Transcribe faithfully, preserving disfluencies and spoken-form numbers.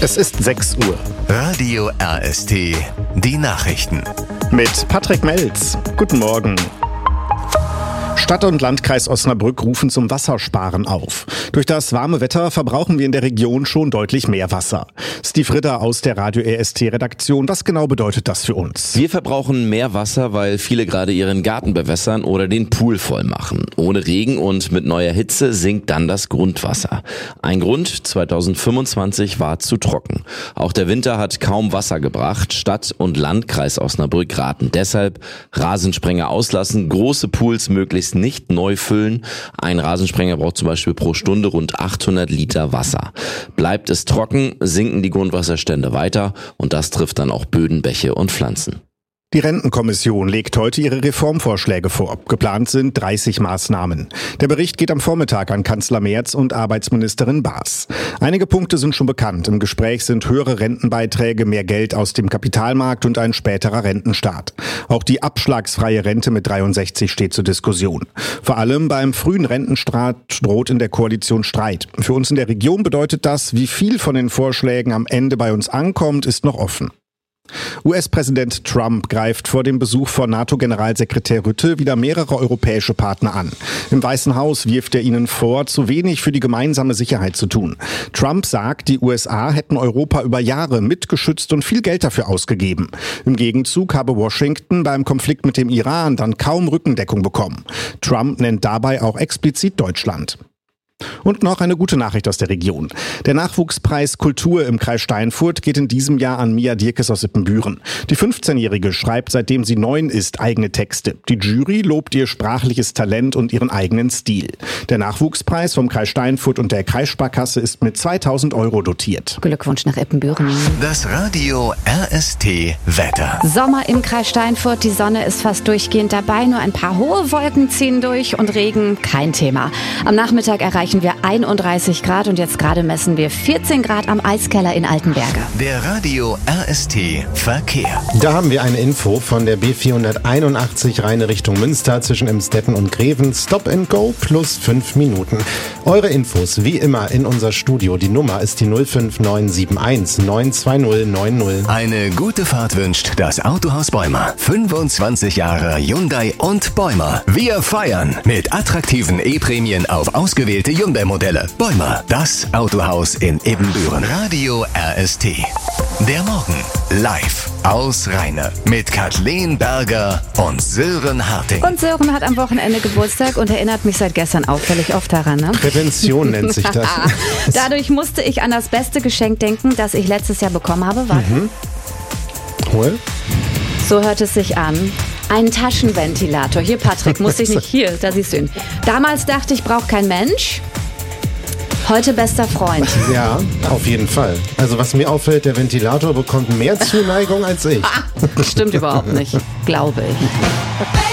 Es ist sechs Uhr. Radio R S T, die Nachrichten. Mit Patrick Melz. Guten Morgen. Stadt- und Landkreis Osnabrück rufen zum Wassersparen auf. Durch das warme Wetter verbrauchen wir in der Region schon deutlich mehr Wasser. Steve Ritter aus der Radio R S T-Redaktion. Was genau bedeutet das für uns? Wir verbrauchen mehr Wasser, weil viele gerade ihren Garten bewässern oder den Pool voll machen. Ohne Regen und mit neuer Hitze sinkt dann das Grundwasser. Ein Grund, zweitausendfünfundzwanzig war zu trocken. Auch der Winter hat kaum Wasser gebracht. Stadt- und Landkreis Osnabrück raten deshalb, Rasensprenger auslassen, große Pools möglichst nicht neu füllen. Ein Rasensprenger braucht zum Beispiel pro Stunde rund achthundert Liter Wasser. Bleibt es trocken, sinken die Grundwasserstände weiter und das trifft dann auch Böden, Bäche und Pflanzen. Die Rentenkommission legt heute ihre Reformvorschläge vor. Geplant sind dreißig Maßnahmen. Der Bericht geht am Vormittag an Kanzler Merz und Arbeitsministerin Baas. Einige Punkte sind schon bekannt. Im Gespräch sind höhere Rentenbeiträge, mehr Geld aus dem Kapitalmarkt und ein späterer Rentenstart. Auch die abschlagsfreie Rente mit dreiundsechzig steht zur Diskussion. Vor allem beim frühen Rentenstart droht in der Koalition Streit. Für uns in der Region bedeutet das, wie viel von den Vorschlägen am Ende bei uns ankommt, ist noch offen. U S-Präsident Trump greift vor dem Besuch von NATO-Generalsekretär Rutte wieder mehrere europäische Partner an. Im Weißen Haus wirft er ihnen vor, zu wenig für die gemeinsame Sicherheit zu tun. Trump sagt, die U S A hätten Europa über Jahre mitgeschützt und viel Geld dafür ausgegeben. Im Gegenzug habe Washington beim Konflikt mit dem Iran dann kaum Rückendeckung bekommen. Trump nennt dabei auch explizit Deutschland. Und noch eine gute Nachricht aus der Region. Der Nachwuchspreis Kultur im Kreis Steinfurt geht in diesem Jahr an Mia Dierkes aus Ippenbüren. Die fünfzehnjährige schreibt, seitdem sie neun ist, eigene Texte. Die Jury lobt ihr sprachliches Talent und ihren eigenen Stil. Der Nachwuchspreis vom Kreis Steinfurt und der Kreissparkasse ist mit zweitausend Euro dotiert. Glückwunsch nach Ippenbüren. Das Radio R S T Wetter. Sommer im Kreis Steinfurt, die Sonne ist fast durchgehend dabei, nur ein paar hohe Wolken ziehen durch und Regen kein Thema. Am Nachmittag erreichen wir einunddreißig Grad und jetzt gerade messen wir vierzehn Grad am Eiskeller in Altenberge. Der Radio R S T Verkehr. Da haben wir eine Info von der B vierhunderteinundachtzig reine Richtung Münster zwischen Emstetten und Greven. Stop and Go plus fünf Minuten. Eure Infos wie immer in unser Studio. Die Nummer ist die null fünf neun sieben eins neun zwei null neun null. Eine gute Fahrt wünscht das Autohaus Bäumer. fünfundzwanzig Jahre Hyundai und Bäumer. Wir feiern mit attraktiven E-Prämien auf ausgewählte Hyundai-Modelle. Bäumer, das Autohaus in Ibbenbüren. Radio R S T. Der Morgen live aus Rheine mit Kathleen Berger und Sören Harting. Und Sören hat am Wochenende Geburtstag und erinnert mich seit gestern auffällig oft daran. Ne? Prävention nennt sich das. Dadurch musste ich an das beste Geschenk denken, das ich letztes Jahr bekommen habe. Warte. Mhm. Cool. So hört es sich an. Ein Taschenventilator. Hier, Patrick, musste ich nicht. Hier, da siehst du ihn. Damals dachte ich, braucht kein Mensch. Heute bester Freund. Ja, auf jeden Fall. Also was mir auffällt, der Ventilator bekommt mehr Zuneigung als ich. Stimmt überhaupt nicht, glaube ich.